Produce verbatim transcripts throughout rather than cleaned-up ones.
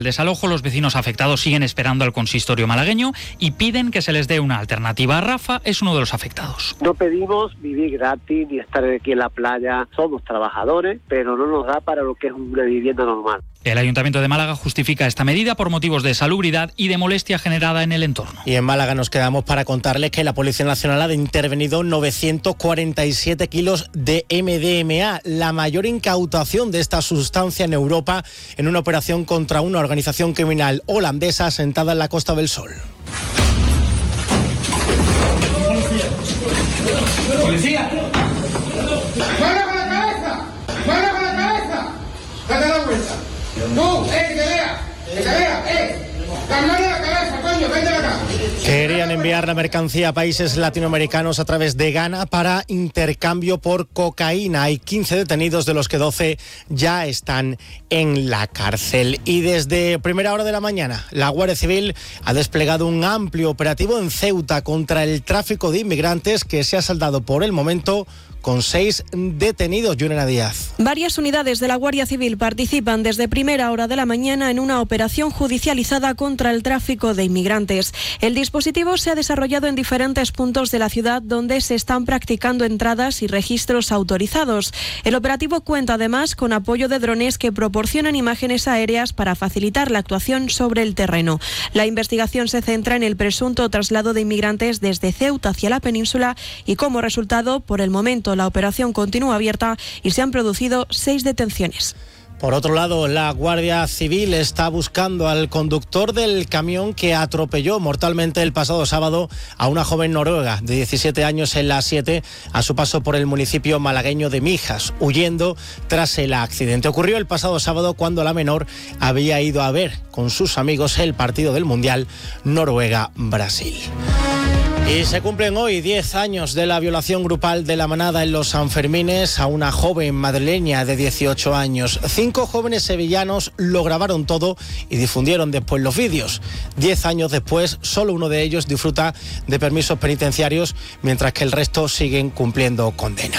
Desalojo, los vecinos afectados siguen esperando al consistorio malagueño y piden que se les dé una alternativa. Rafa es uno de los afectados. No pedimos vivir gratis ni estar aquí en la playa. Somos trabajadores, pero no nos da para lo que es una vivienda normal. El Ayuntamiento de Málaga justifica esta medida por motivos de salubridad y de molestia generada en el entorno. Y en Málaga nos quedamos para contarles que la Policía Nacional ha intervenido novecientos cuarenta y siete kilos de M D M A, la mayor incautación de esta sustancia en Europa, en una operación contra una organización criminal holandesa asentada en la Costa del Sol. ¡Policía! ¡Fuera con la cabeza! ¡Fuera con la cabeza! ¡Date la vuelta! ¡Tú! ¡Eh, que te vea! ¡Que te vea! ¡Eh! ¡Cambiale la cabeza, coño! ¡Vente acá! Querían enviar la mercancía a países latinoamericanos a través de Ghana para intercambio por cocaína. Hay quince detenidos, de los que doce ya están en la cárcel. Y desde primera hora de la mañana, la Guardia Civil ha desplegado un amplio operativo en Ceuta contra el tráfico de inmigrantes, que se ha saldado por el momento con seis detenidos. Yurena Díaz. Varias unidades de la Guardia Civil participan desde primera hora de la mañana en una operación judicializada contra el tráfico de inmigrantes. El dispositivo se ha desarrollado en diferentes puntos de la ciudad donde se están practicando entradas y registros autorizados. El operativo cuenta además con apoyo de drones que proporcionan imágenes aéreas para facilitar la actuación sobre el terreno. La investigación se centra en el presunto traslado de inmigrantes desde Ceuta hacia la península y, como resultado, por el momento la operación continúa abierta y se han producido seis detenciones. Por otro lado, la Guardia Civil está buscando al conductor del camión que atropelló mortalmente el pasado sábado a una joven noruega de diecisiete años en la A siete a su paso por el municipio malagueño de Mijas, huyendo tras el accidente. Ocurrió el pasado sábado cuando la menor había ido a ver con sus amigos el partido del Mundial Noruega-Brasil. Y se cumplen hoy diez años de la violación grupal de la manada en los Sanfermines a una joven madrileña de dieciocho años. Cinco jóvenes sevillanos lo grabaron todo y difundieron después los vídeos. Diez años después, solo uno de ellos disfruta de permisos penitenciarios, mientras que el resto siguen cumpliendo condena.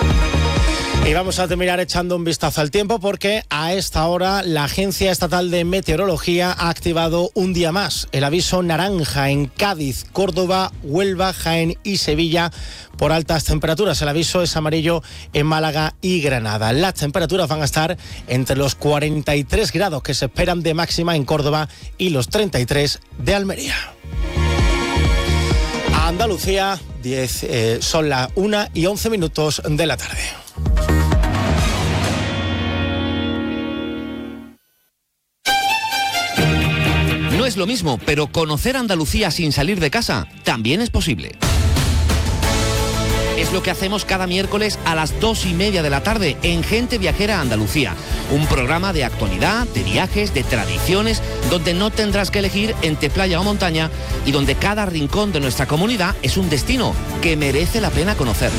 Y vamos a terminar echando un vistazo al tiempo, porque a esta hora la Agencia Estatal de Meteorología ha activado un día más el aviso naranja en Cádiz, Córdoba, Huelva, Jaén y Sevilla por altas temperaturas. El aviso es amarillo en Málaga y Granada. Las temperaturas van a estar entre los cuarenta y tres grados que se esperan de máxima en Córdoba y los treinta y tres de Almería. Andalucía, diez, eh, son las una y once minutos de la tarde. No es lo mismo, pero conocer Andalucía sin salir de casa también es posible. Es lo que hacemos cada miércoles a las dos y media de la tarde en Gente Viajera Andalucía. Un programa de actualidad, de viajes, de tradiciones, donde no tendrás que elegir entre playa o montaña y donde cada rincón de nuestra comunidad es un destino que merece la pena conocer.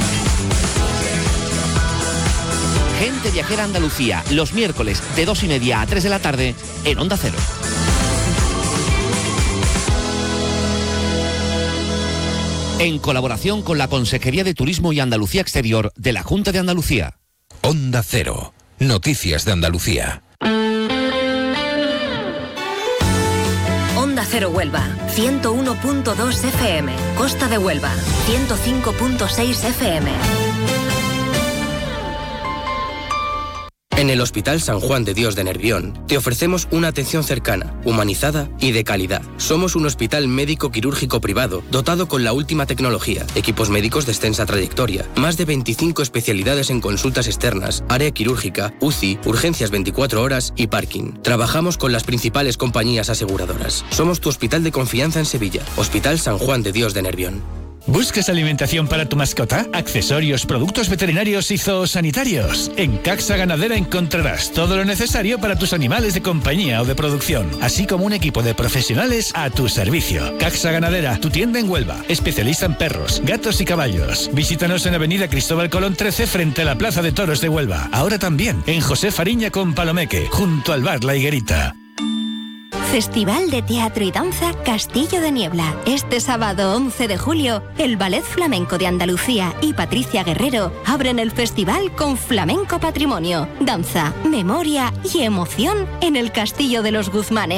Gente Viajera Andalucía, los miércoles de dos y media a tres de la tarde en Onda Cero. En colaboración con la Consejería de Turismo y Andalucía Exterior de la Junta de Andalucía. Onda Cero, noticias de Andalucía. Onda Cero Huelva, ciento uno punto dos F M. Costa de Huelva, ciento cinco punto seis F M. En el Hospital San Juan de Dios de Nervión te ofrecemos una atención cercana, humanizada y de calidad. Somos un hospital médico quirúrgico privado dotado con la última tecnología, equipos médicos de extensa trayectoria, más de veinticinco especialidades en consultas externas, área quirúrgica, U C I, urgencias veinticuatro horas y parking. Trabajamos con las principales compañías aseguradoras. Somos tu hospital de confianza en Sevilla. Hospital San Juan de Dios de Nervión. ¿Buscas alimentación para tu mascota? Accesorios, productos veterinarios y zoosanitarios. En Caxa Ganadera encontrarás todo lo necesario para tus animales de compañía o de producción, así como un equipo de profesionales a tu servicio. Caxa Ganadera, tu tienda en Huelva, especialista en perros, gatos y caballos. Visítanos en Avenida Cristóbal Colón trece frente a la Plaza de Toros de Huelva. Ahora también en José Fariña con Palomeque, junto al bar La Higuerita. Festival de Teatro y Danza Castillo de Niebla. Este sábado once de julio, el Ballet Flamenco de Andalucía y Patricia Guerrero abren el festival con Flamenco Patrimonio, danza, memoria y emoción en el Castillo de los Guzmanes.